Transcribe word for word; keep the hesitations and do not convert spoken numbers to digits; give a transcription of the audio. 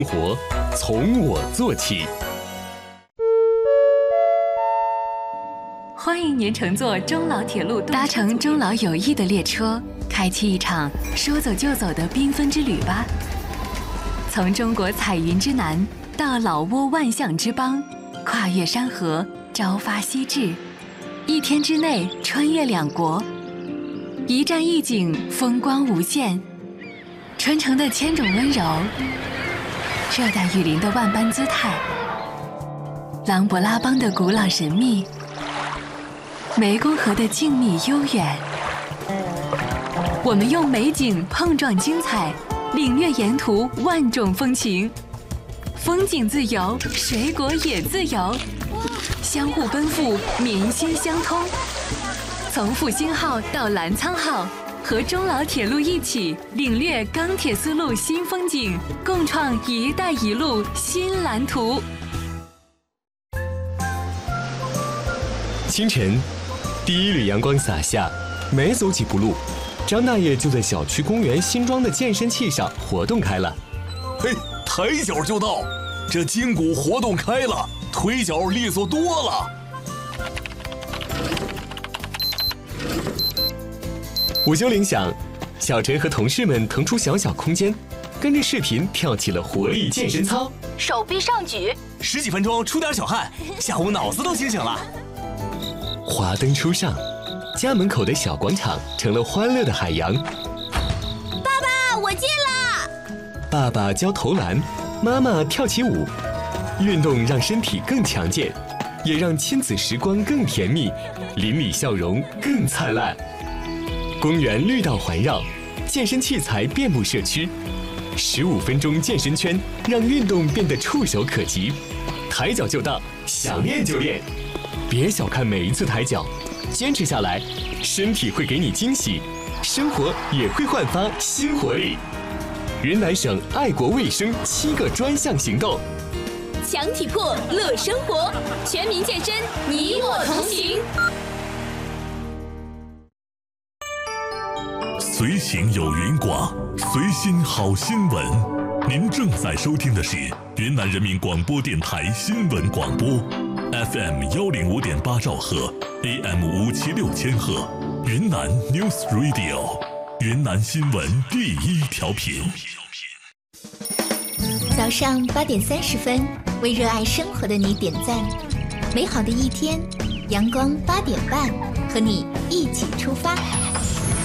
活从我做起。 欢迎您乘坐中老铁路，搭乘中老友谊的列车，开启一场说走就走的缤纷之旅吧。从中国彩云之南到老挝万象之邦，跨越山河，朝发夕至，一天之内穿越两国，一站一景，风光无限。春城的千种温柔，热带雨林的万般姿态，琅勃拉邦的古老神秘，湄公河的静谧悠远。我们用美景碰撞精彩，领略沿途万种风情。风景自由，水果也自由，相互奔赴，民心相通。从复兴号到澜沧号，和中老铁路一起领略钢铁丝路新风景，共创“一带一路”新蓝图。 清晨，第一缕阳光洒下，没走几步路，张大爷就在小区公园新装的健身器上活动开了。 嘿，抬脚就到，这筋骨活动开了，腿脚利索多了。 午休铃响，小陈和同事们腾出小小空间，跟着视频跳起了活力健身操。 手臂上举， 十几分钟出点小汗，下午脑子都清醒了。 华灯初上，家门口的小广场成了欢乐的海洋。 爸爸，我进了。 爸爸教投篮，妈妈跳起舞。运动让身体更强健，也让亲子时光更甜蜜，邻里笑容更灿烂。公园绿道环绕，健身器材遍布社区。十五分钟健身圈，让运动变得触手可及。抬脚就到，想练就练。别小看每一次抬脚，坚持下来，身体会给你惊喜，生活也会焕发新活力。云南省爱国卫生七个专项行动， 强体魄，乐生活，全民健身，你我同行。 随行有云广，随心好新闻。您正在收听的是云南人民广播电台新闻广播 ，F M 幺零五点八兆赫 ，A M 五七六千赫，云南 News Radio， 云南新闻第一调频。 早上八点三十分，为热爱生活的你点赞。美好的一天，阳光八点半，和你一起出发。